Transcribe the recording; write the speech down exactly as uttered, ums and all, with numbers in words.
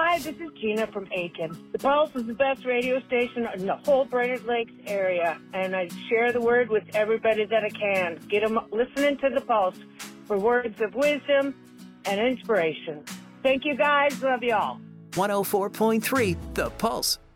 Hi, this is Gina from Aiken. The Pulse is the best radio station in the whole Brainerd Lakes area, and I share the word with everybody that I can. Get them listening to the Pulse for words of wisdom and inspiration. Thank you, guys. Love you all. one oh four point three The Pulse.